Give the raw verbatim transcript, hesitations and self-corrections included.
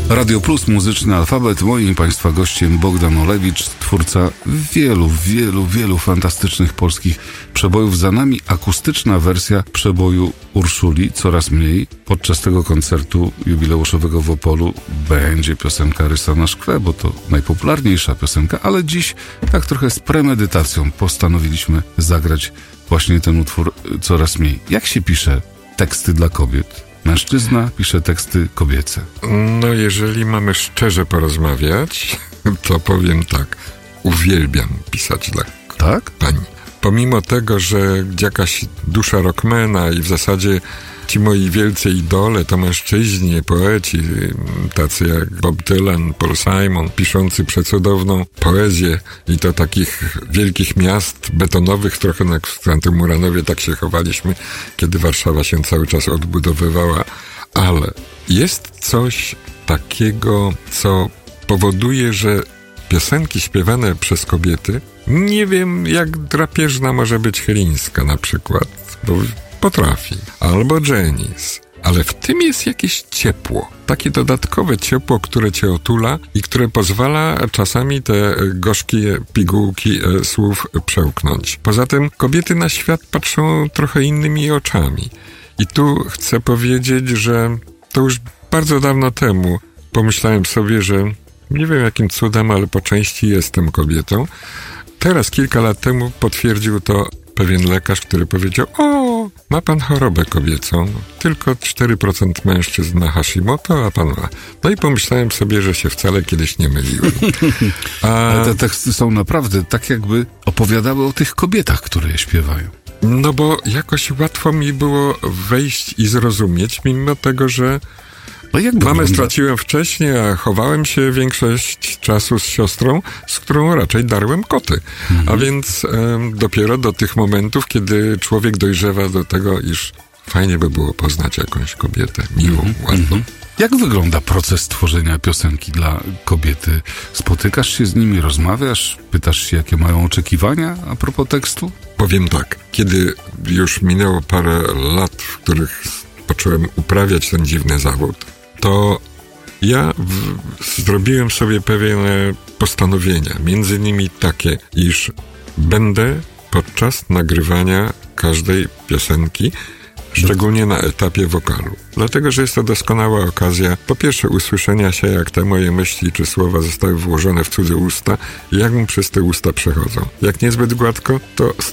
Radio Plus, muzyczny alfabet. Moim Państwa gościem Bogdan Olewicz, twórca wielu, wielu, wielu fantastycznych polskich przebojów. Za nami akustyczna wersja przeboju Urszuli, Coraz mniej. Podczas tego koncertu jubileuszowego w Opolu będzie piosenka Rysa na szkle, bo to najpopularniejsza piosenka, ale dziś tak trochę z premedytacją postanowiliśmy zagrać właśnie ten utwór Coraz mniej. Jak się pisze teksty dla kobiet? Mężczyzna pisze teksty kobiece. No, jeżeli mamy szczerze porozmawiać, to powiem tak. Uwielbiam pisać dla tak? pani. Pomimo tego, że jakaś dusza rockmana i w zasadzie ci moi wielcy idole to mężczyźni, poeci, tacy jak Bob Dylan, Paul Simon, piszący przecudowną poezję i to takich wielkich miast betonowych, trochę jak w Antymuranowie tak się chowaliśmy, kiedy Warszawa się cały czas odbudowywała, ale jest coś takiego, co powoduje, że piosenki śpiewane przez kobiety, nie wiem jak drapieżna może być Chylińska na przykład, bo potrafi, albo Janis, ale w tym jest jakieś ciepło, takie dodatkowe ciepło, które cię otula i które pozwala czasami te gorzkie pigułki e, słów przełknąć. Poza tym kobiety na świat patrzą trochę innymi oczami i tu chcę powiedzieć, że to już bardzo dawno temu pomyślałem sobie, że nie wiem jakim cudem, ale po części jestem kobietą. Teraz, kilka lat temu potwierdził to pewien lekarz, który powiedział: o, ma pan chorobę kobiecą, tylko cztery procent mężczyzn ma Hashimoto, a pan ma. No i pomyślałem sobie, że się wcale kiedyś nie myliłem. A... Ale te teksty są naprawdę tak jakby opowiadały o tych kobietach, które je śpiewają. No bo jakoś łatwo mi było wejść i zrozumieć, mimo tego, że no jak mamę wygląda? straciłem wcześniej, a chowałem się większość czasu z siostrą, z którą raczej darłem koty. Mhm. A więc e, dopiero do tych momentów, kiedy człowiek dojrzewa do tego, iż fajnie by było poznać jakąś kobietę miłą, mhm. ładną. Mhm. Jak wygląda proces tworzenia piosenki dla kobiety? Spotykasz się z nimi, rozmawiasz, pytasz się, jakie mają oczekiwania a propos tekstu? Powiem tak, kiedy już minęło parę lat, w których począłem uprawiać ten dziwny zawód, to ja w, zrobiłem sobie pewne postanowienia, między innymi takie, iż będę podczas nagrywania każdej piosenki, szczególnie na etapie wokalu. Dlatego, że jest to doskonała okazja, po pierwsze usłyszenia się, jak te moje myśli czy słowa zostały włożone w cudze usta i jak mu przez te usta przechodzą. Jak niezbyt gładko, to